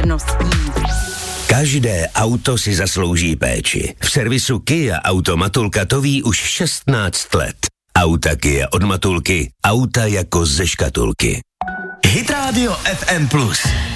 pozorností. Každé auto si zaslouží péči. V servisu Kia Auto Matulka to ví už 16 let. Auta Kia od Matulky, auta jako ze škatulky. Hit Radio FM+.